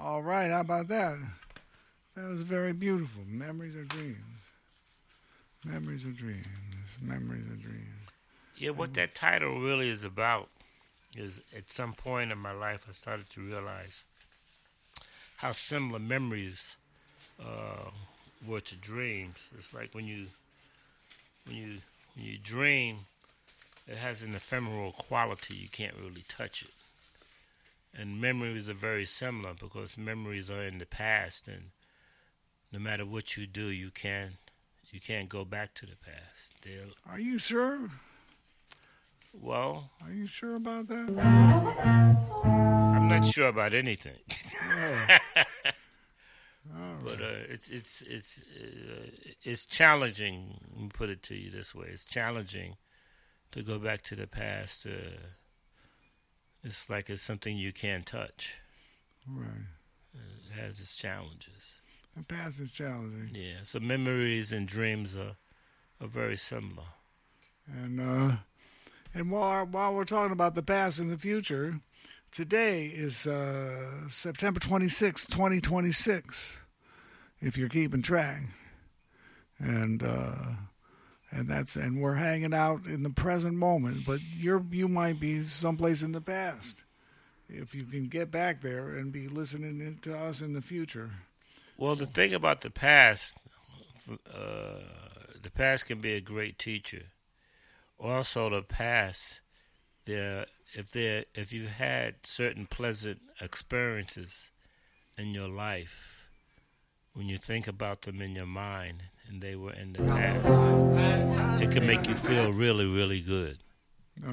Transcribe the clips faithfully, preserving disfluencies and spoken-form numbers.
All right, how about that? That was very beautiful. Memories of dreams. Memories of dreams. Memories of dreams. Yeah, what that title really is about is at some point in my life I started to realize how similar memories uh, were to dreams. It's like when you when you when you dream, it has an ephemeral quality. You can't really touch it. And memories are very similar because memories are in the past, and no matter what you do, you can't you can't go back to the past. They'll, Are you sure? well, Are you sure about that? I'm not sure about anything. Oh. All But right. uh, it's it's it's uh, it's challenging. Let me put it to you this way: it's challenging to go back to the past. Uh, it's like it's something you can't touch. Right. It has its challenges. The past is challenging. Yeah. So memories and dreams are are very similar. And uh, and while while we're talking about the past and the future, today is uh, September twenty-sixth, twenty twenty-six, if you're keeping track. And uh, and that's and we're hanging out in the present moment, but you're you might be someplace in the past. If you can get back there and be listening to us in the future. Well, the thing about the past, uh, the past can be a great teacher. Also, the past, there, if there, if you've had certain pleasant experiences in your life, when you think about them in your mind and they were in the past, it can make you feel really, really good. Uh,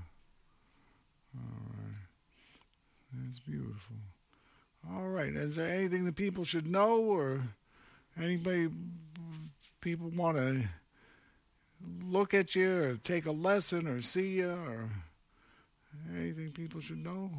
all right. That's beautiful. All right. Is there anything that people should know, or anybody people want to look at you or take a lesson or see you, or anything people should know?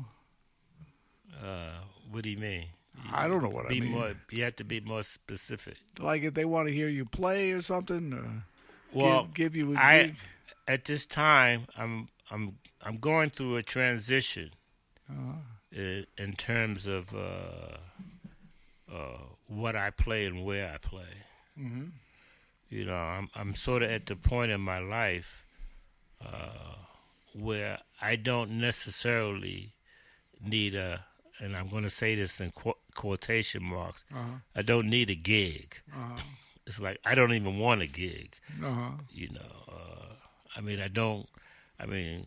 Uh, what do you mean? I don't know what be I mean. More, you have to be more specific. Like if they want to hear you play or something, or Well, give, give you a I gig. at this time I'm I'm I'm going through a transition Uh-huh. uh, in terms of uh, uh, what I play and where I play. Mm-hmm. You know, I'm I'm sort of at the point in my life uh, where I don't necessarily need a, and I'm going to say this in qu- quotation marks, Uh-huh. I don't need a gig. Uh-huh. It's like I don't even want a gig. Uh-huh. You know, uh, I mean, I don't. I mean,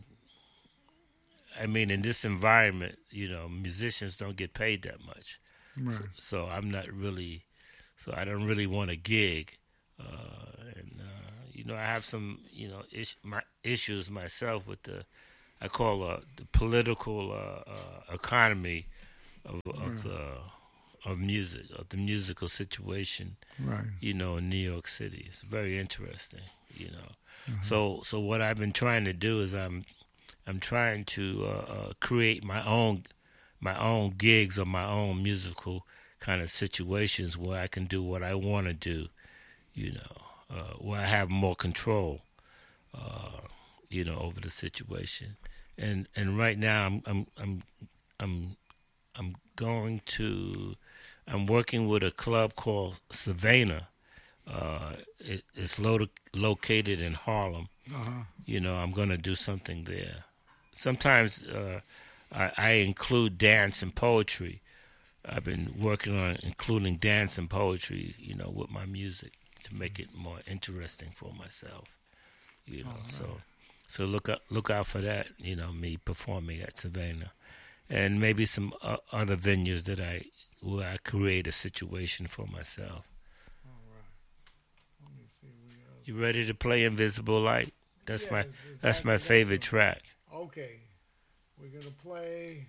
I mean, in this environment, you know, musicians don't get paid that much. Right. So, so I'm not really. So I don't really want a gig. Uh, and uh, you know, I have some, you know, is, my issues myself with the, I call uh, the political uh, uh, economy of, of Yeah. the of music, of the musical situation. Right. You know, in New York City, it's very interesting. You know, Uh-huh. so so what I've been trying to do is I'm I'm trying to uh, uh, create my own my own gigs or my own musical kind of situations where I can do what I want to do. You know, uh, where I have more control, uh, you know, over the situation. And and right now I'm I'm I'm I'm I'm going to I'm working with a club called Savannah. Uh, it, it's lo- located in Harlem. Uh-huh. You know, I'm going to do something there. Sometimes uh, I, I include dance and poetry. I've been working on including dance and poetry, you know, with my music to make it more interesting for myself. You know, All so right. so look out look out for that. You know, me performing at Savannah, and maybe some uh, other venues that I where I create a situation for myself. All right. Let me see. We, uh, You ready to play Invisible Light? That's yeah, my is- is that's that- my is that favorite the- track. Okay. We're going to play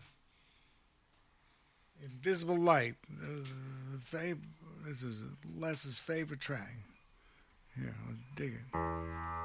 Invisible Light. Uh, fav- this is Les's favorite track. Here, let's dig it.